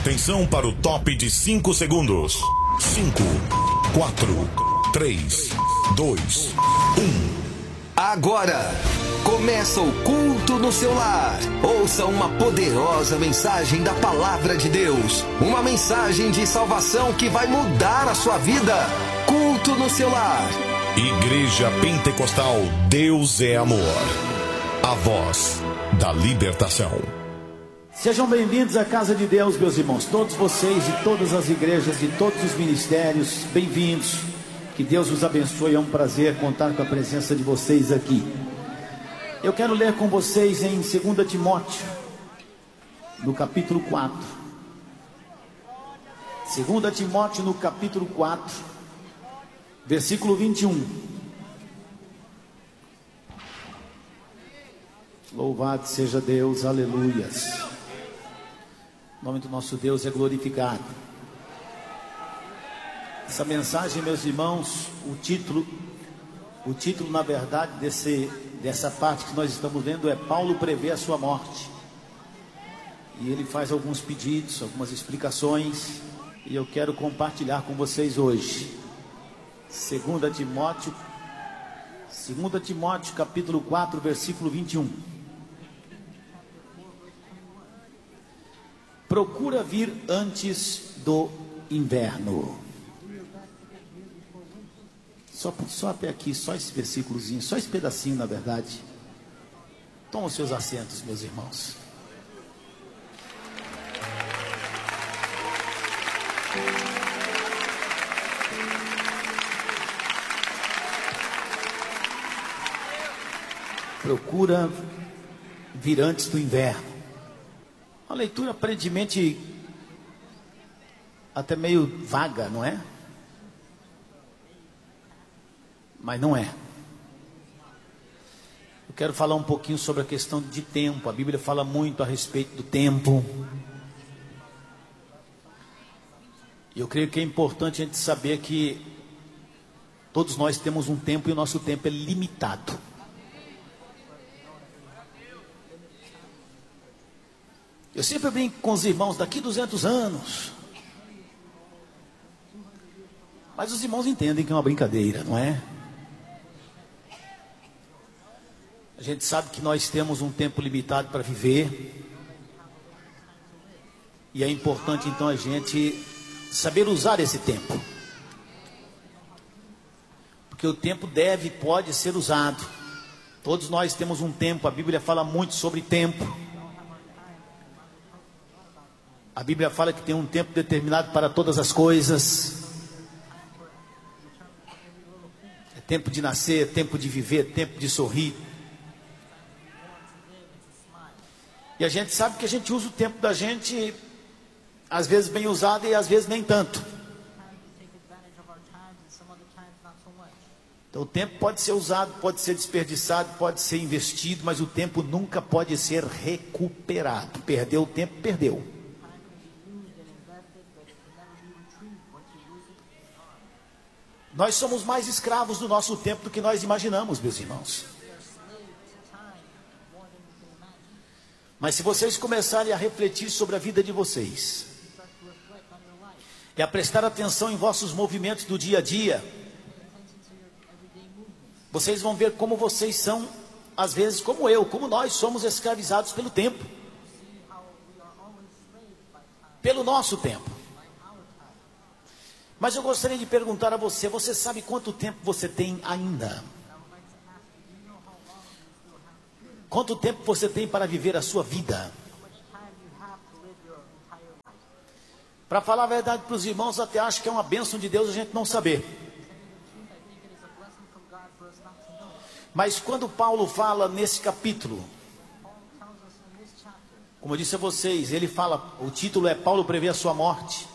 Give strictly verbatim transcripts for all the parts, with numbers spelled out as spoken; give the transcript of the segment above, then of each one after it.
Atenção para o top de cinco segundos. cinco, quatro, três, dois, um. Agora começa o culto no seu lar. Ouça uma poderosa mensagem da palavra de Deus. Uma mensagem de salvação que vai mudar a sua vida. Culto no seu lar. Igreja Pentecostal Deus é Amor. A voz da libertação. Sejam bem-vindos à casa de Deus, meus irmãos. Todos vocês de todas as igrejas, de todos os ministérios, bem-vindos. Que Deus os abençoe. É um prazer contar com a presença de vocês aqui. Eu quero ler com vocês em segunda Timóteo, no capítulo quatro. segunda Timóteo, no capítulo quatro, versículo vinte e um. Louvado seja Deus, aleluias. O nome do nosso Deus é glorificado. Essa mensagem, meus irmãos, o título, o título na verdade desse, dessa parte que nós estamos lendo é Paulo prevê a sua morte. E ele faz alguns pedidos, algumas explicações, e eu quero compartilhar com vocês hoje. segunda Timóteo, segunda Timóteo capítulo quatro, versículo vinte e um. Procura vir antes do inverno. Só, só até aqui, só esse versículozinho, só esse pedacinho na verdade. Tomem os seus assentos, meus irmãos. Procura vir antes do inverno. Uma leitura aparentemente até meio vaga, não é? Mas não é. Eu quero falar um pouquinho sobre a questão de tempo. A Bíblia fala muito a respeito do tempo. E eu creio que é importante a gente saber que todos nós temos um tempo e o nosso tempo é limitado. Eu sempre brinco com os irmãos daqui duzentos anos. Mas os irmãos entendem que é uma brincadeira, não é? A gente sabe que nós temos um tempo limitado para viver. E é importante então a gente saber usar esse tempo. Porque o tempo deve, pode ser usado. Todos nós temos um tempo, a Bíblia fala muito sobre tempo. A Bíblia fala que tem um tempo determinado para todas as coisas. É tempo de nascer, é tempo de viver, é tempo de sorrir. E a gente sabe que a gente usa o tempo da gente, às vezes bem usado e às vezes nem tanto. Então o tempo pode ser usado, pode ser desperdiçado, pode ser investido, mas o tempo nunca pode ser recuperado. Perdeu o tempo, perdeu. Nós somos mais escravos do nosso tempo do que nós imaginamos, meus irmãos. Mas se vocês começarem a refletir sobre a vida de vocês, e a prestar atenção em vossos movimentos do dia a dia, vocês vão ver como vocês são, às vezes como eu, como nós somos escravizados pelo tempo. Pelo nosso tempo. Mas eu gostaria de perguntar a você, você sabe quanto tempo você tem ainda? Quanto tempo você tem para viver a sua vida? Para falar a verdade para os irmãos, até acho que é uma bênção de Deus a gente não saber. Mas quando Paulo fala nesse capítulo, como eu disse a vocês, ele fala, o título é Paulo prevê a sua morte.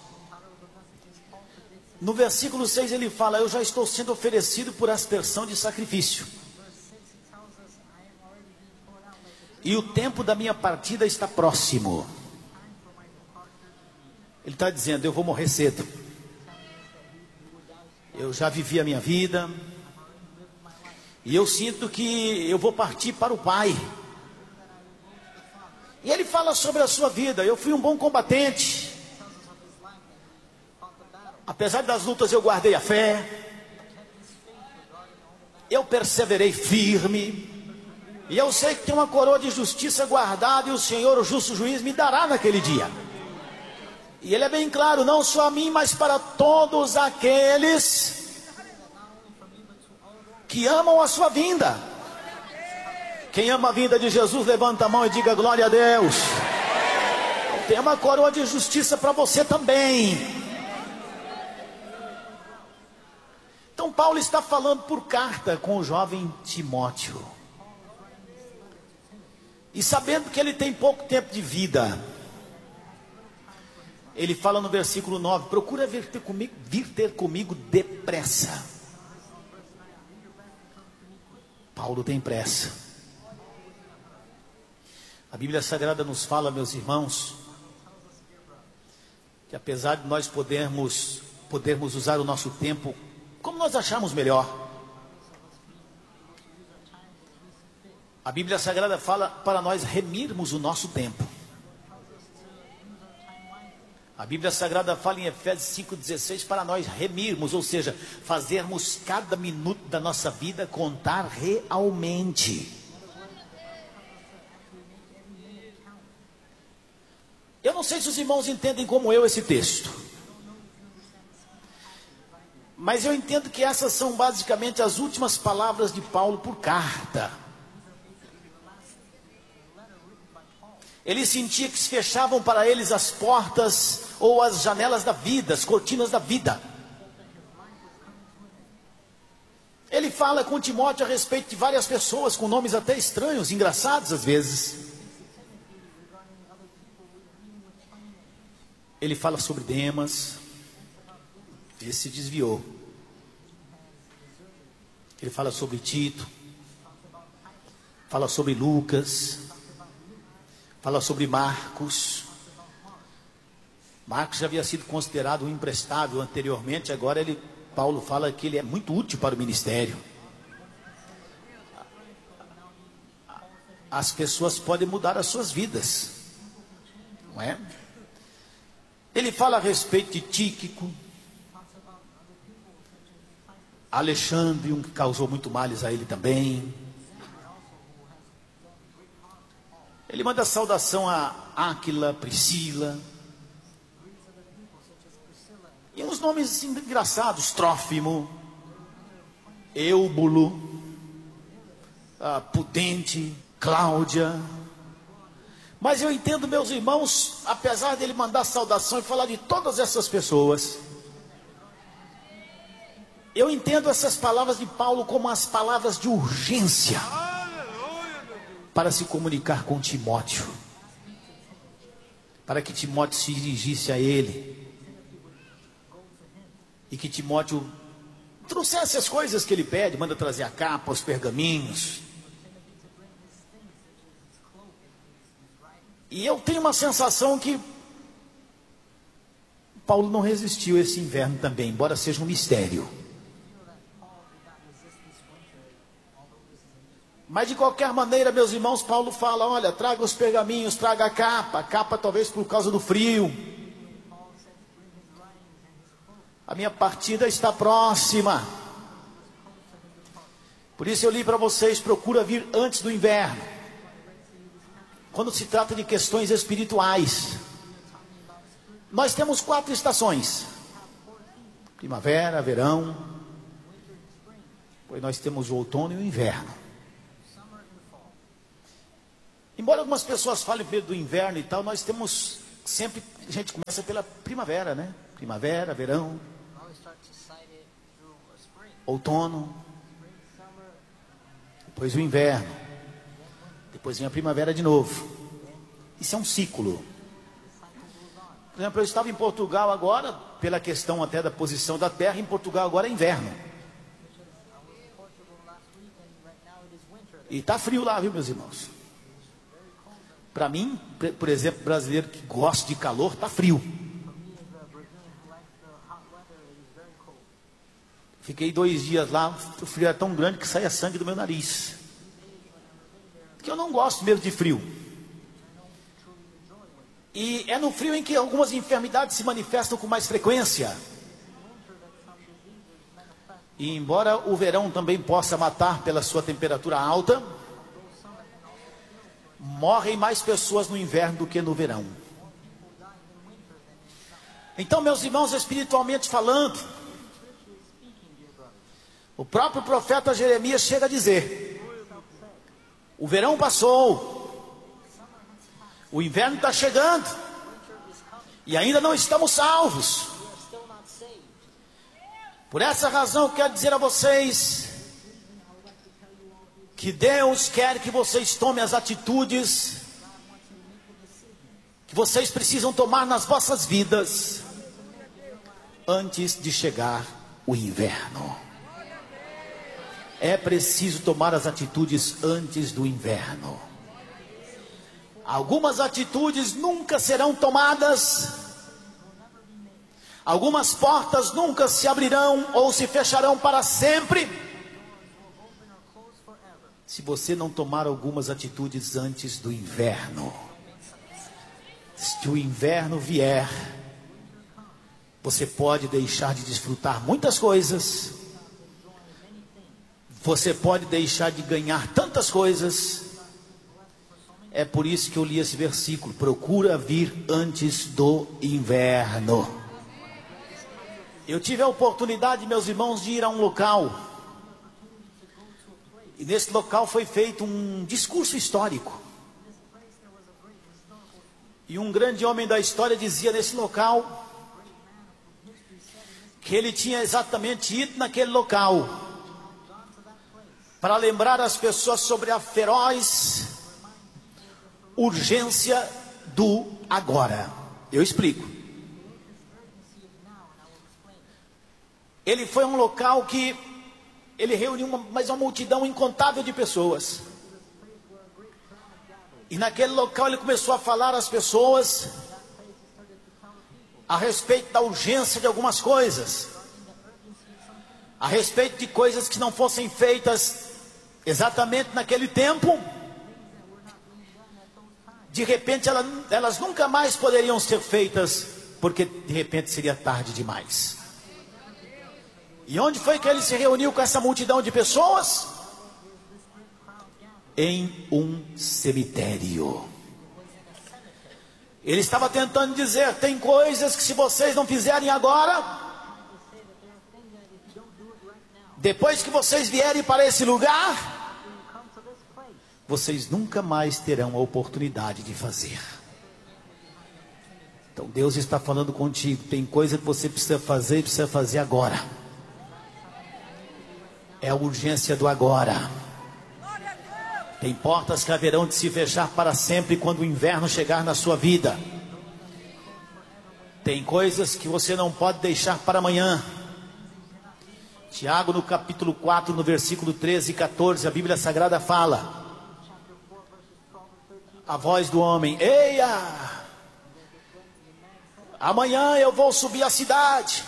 No versículo seis ele fala, eu já estou sendo oferecido por aspersão de sacrifício. E o tempo da minha partida está próximo. Ele está dizendo, eu vou morrer cedo. Eu já vivi a minha vida. E eu sinto que eu vou partir para o Pai. E ele fala sobre a sua vida. Eu fui um bom combatente. Apesar das lutas, eu guardei a fé, eu perseverei firme, e eu sei que tem uma coroa de justiça guardada, e o Senhor, o justo juiz, me dará naquele dia. E ele é bem claro, não só a mim, mas para todos aqueles que amam a sua vinda. Quem ama a vinda de Jesus, levanta a mão e diga glória a Deus. Tem uma coroa de justiça para você também. Então Paulo está falando por carta com o jovem Timóteo, e sabendo que ele tem pouco tempo de vida, ele fala no versículo nove: procura vir ter comigo, vir ter comigo depressa. Paulo tem pressa. A Bíblia Sagrada nos fala, meus irmãos, que apesar de nós podermos, podermos usar o nosso tempo como nós acharmos melhor, a Bíblia Sagrada fala para nós remirmos o nosso tempo. A Bíblia Sagrada fala em Efésios cinco dezesseis para nós remirmos, ou seja, fazermos cada minuto da nossa vida contar realmente. Eu não sei se os irmãos entendem como eu esse texto, mas eu entendo que essas são basicamente as últimas palavras de Paulo por carta. Ele sentia que se fechavam para eles as portas ou as janelas da vida, as cortinas da vida. Ele fala com Timóteo a respeito de várias pessoas com nomes até estranhos, engraçados às vezes. Ele fala sobre Demas, esse se desviou. Ele fala sobre Tito, fala sobre Lucas, fala sobre Marcos. Marcos já havia sido considerado um imprestável anteriormente, agora ele, Paulo fala que ele é muito útil para o ministério. As pessoas podem mudar as suas vidas, não é? Ele fala a respeito de Tíquico, Alexandre, um que causou muito males a ele também. Ele manda saudação a Áquila, Priscila, e uns nomes engraçados: Trófimo, Eubulo, Pudente, Cláudia. Mas eu entendo, meus irmãos, apesar dele mandar saudação e falar de todas essas pessoas, eu entendo essas palavras de Paulo como as palavras de urgência para se comunicar com Timóteo, para que Timóteo se dirigisse a ele, e que Timóteo trouxesse as coisas que ele pede, manda trazer a capa, os pergaminhos. E eu tenho uma sensação que Paulo não resistiu a esse inverno também, embora seja um mistério. Mas de qualquer maneira, meus irmãos, Paulo fala: olha, traga os pergaminhos, traga a capa, a capa talvez por causa do frio. A minha partida está próxima. Por isso eu li para vocês: procura vir antes do inverno. Quando se trata de questões espirituais, nós temos quatro estações: primavera, verão, depois nós temos o outono e o inverno. Embora algumas pessoas falem do inverno e tal, nós temos sempre, a gente começa pela primavera, né? Primavera, verão, outono, depois o inverno, depois vem a primavera de novo. Isso é um ciclo. Por exemplo, eu estava em Portugal agora, pela questão até da posição da terra, em Portugal agora é inverno. E está frio lá, viu, meus irmãos? Para mim, por exemplo, brasileiro que gosta de calor, está frio. Fiquei dois dias lá, o frio era tão grande que saía sangue do meu nariz. Porque eu não gosto mesmo de frio. E é no frio em que algumas enfermidades se manifestam com mais frequência. E embora o verão também possa matar pela sua temperatura alta, morrem mais pessoas no inverno do que no verão. Então, meus irmãos, espiritualmente falando, o próprio profeta Jeremias chega a dizer: o verão passou, o inverno está chegando, e ainda não estamos salvos. Por essa razão, eu quero dizer a vocês que Deus quer que vocês tomem as atitudes que vocês precisam tomar nas vossas vidas antes de chegar o inverno. É preciso tomar as atitudes antes do inverno. Algumas atitudes nunca serão tomadas, algumas portas nunca se abrirão ou se fecharão para sempre, se você não tomar algumas atitudes antes do inverno. Se o inverno vier, você pode deixar de desfrutar muitas coisas, você pode deixar de ganhar tantas coisas. É por isso que eu li esse versículo: procura vir antes do inverno. Eu tive a oportunidade, meus irmãos, de ir a um local, e nesse local foi feito um discurso histórico, e um grande homem da história dizia nesse local que ele tinha exatamente ido naquele local para lembrar as pessoas sobre a feroz urgência do agora. Eu explico. Ele foi a um local que ele reuniu uma, mais uma multidão incontável de pessoas. E naquele local ele começou a falar às pessoas a respeito da urgência de algumas coisas, a respeito de coisas que não fossem feitas exatamente naquele tempo, de repente elas, elas nunca mais poderiam ser feitas, porque de repente seria tarde demais. E onde foi que ele se reuniu com essa multidão de pessoas? Em um cemitério. Ele estava tentando dizer: tem coisas que se vocês não fizerem agora, depois que vocês vierem para esse lugar, vocês nunca mais terão a oportunidade de fazer. Então Deus está falando contigo: tem coisa que você precisa fazer e precisa fazer agora. É a urgência do agora. Tem portas que haverão de se fechar para sempre quando o inverno chegar na sua vida. Tem coisas que você não pode deixar para amanhã. Tiago, no capítulo quatro, no versículo treze e quatorze, a Bíblia Sagrada fala: a voz do homem: eia, amanhã eu vou subir a cidade,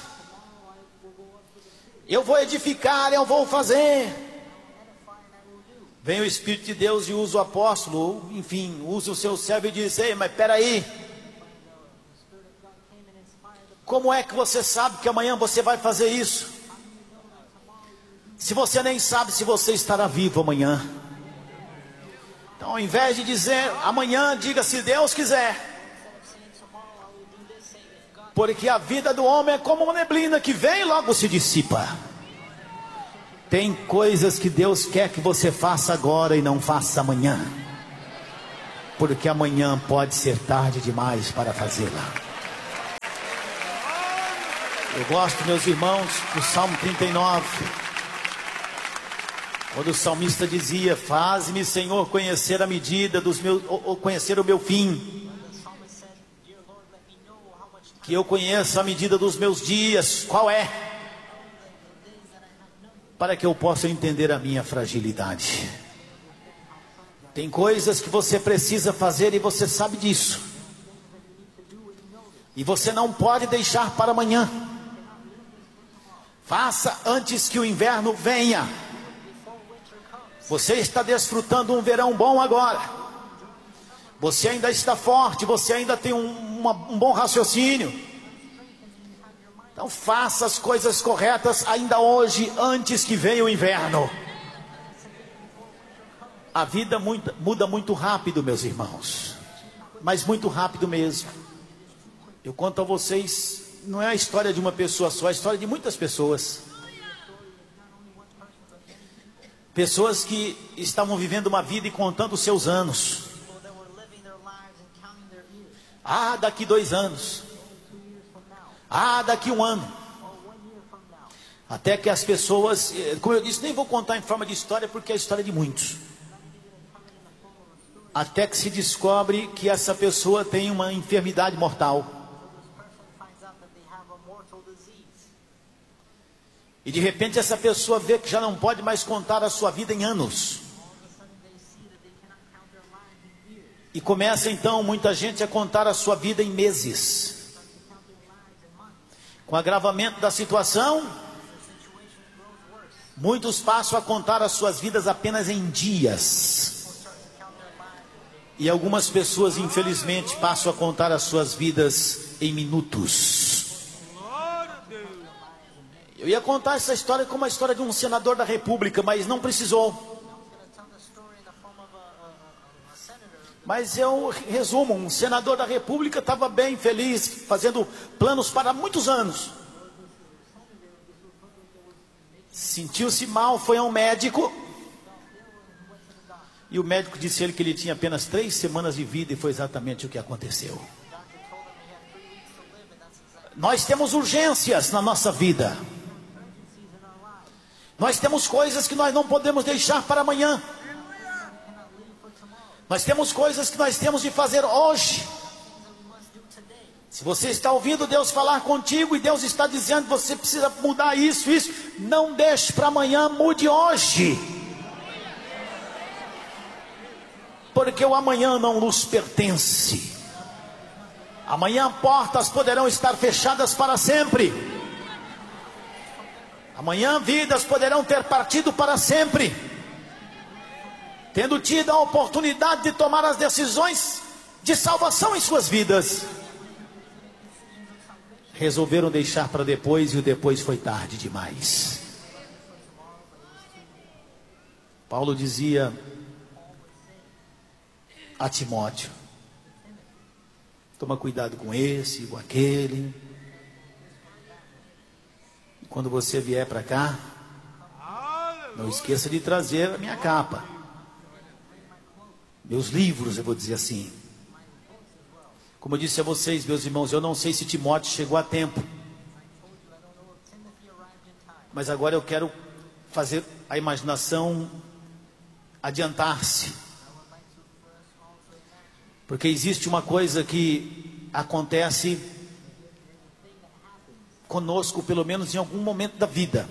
eu vou edificar, eu vou fazer. Vem o Espírito de Deus e usa o apóstolo, enfim, usa o seu servo e diz: ei, mas peraí, como é que você sabe que amanhã você vai fazer isso, se você nem sabe se você estará vivo amanhã? Então, ao invés de dizer amanhã, diga se Deus quiser, porque a vida do homem é como uma neblina que vem e logo se dissipa. Tem coisas que Deus quer que você faça agora e não faça amanhã, porque amanhã pode ser tarde demais para fazê-la. Eu gosto, meus irmãos, do Salmo trinta e nove, quando o salmista dizia: faz-me, Senhor, conhecer a medida dos meus, ou, ou conhecer o meu fim, que eu conheça a medida dos meus dias, qual é, para que eu possa entender a minha fragilidade. Tem coisas que você precisa fazer e você sabe disso, e você não pode deixar para amanhã. Faça antes que o inverno venha. Você está desfrutando um verão bom agora, você ainda está forte, você ainda tem um, uma, um bom raciocínio, Então faça as coisas corretas ainda hoje, antes que venha o inverno. A vida muda, muda muito rápido, meus irmãos, mas muito rápido mesmo. Eu conto a vocês, não é a história de uma pessoa só, é a história de muitas pessoas. Pessoas que estavam vivendo uma vida e contando os seus anos. Ah, daqui dois anos. Ah, daqui um ano. Até que as pessoas, como eu disse, nem vou contar em forma de história, porque é a história de muitos. Até que se descobre que essa pessoa tem uma enfermidade mortal. E de repente essa pessoa vê que já não pode mais contar a sua vida em anos. E começa então muita gente a contar a sua vida em meses. Com o agravamento da situação, muitos passam a contar as suas vidas apenas em dias. E algumas pessoas, infelizmente, passam a contar as suas vidas em minutos. Eu ia contar essa história como a história de um senador da República, mas não precisou. Mas eu resumo, um senador da República estava bem feliz, fazendo planos para muitos anos. Sentiu-se mal, foi a um médico. E o médico disse a ele que ele tinha apenas três semanas de vida, e foi exatamente o que aconteceu. Nós temos urgências na nossa vida. Nós temos coisas que nós não podemos deixar para amanhã. Nós temos coisas que nós temos de fazer hoje. Se você está ouvindo Deus falar contigo e Deus está dizendo, você precisa mudar isso, isso, não deixe para amanhã, mude hoje. Porque o amanhã não nos pertence. Amanhã portas poderão estar fechadas para sempre. Amanhã vidas poderão ter partido para sempre, tendo tido a oportunidade de tomar as decisões de salvação em suas vidas. Resolveram deixar para depois, e o depois foi tarde demais. Paulo dizia a Timóteo: toma cuidado com esse, com aquele. Quando você vier para cá, não esqueça de trazer a minha capa, meus livros, eu vou dizer assim. Como eu disse a vocês, meus irmãos, eu não sei se Timóteo chegou a tempo, mas agora eu quero fazer a imaginação adiantar-se, porque existe uma coisa que acontece conosco, pelo menos em algum momento da vida.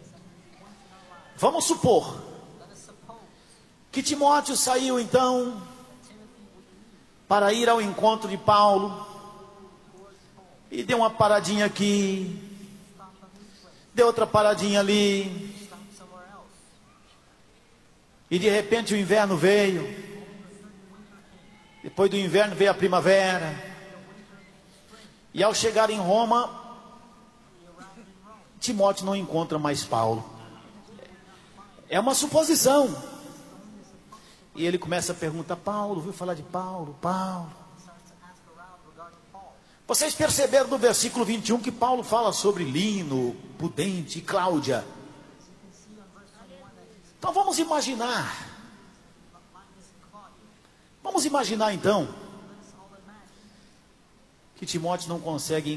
Vamos supor que Timóteo saiu então para ir ao encontro de Paulo, e deu uma paradinha aqui, deu outra paradinha ali, e de repente o inverno veio. Depois do inverno veio a primavera, e ao chegar em Roma, Timóteo não encontra mais Paulo. É uma suposição. E ele começa a perguntar: Paulo, ouviu falar de Paulo? Paulo. Vocês perceberam no versículo vinte e um que Paulo fala sobre Lino, Pudente e Cláudia. Então vamos imaginar. Vamos imaginar então que Timóteo não consegue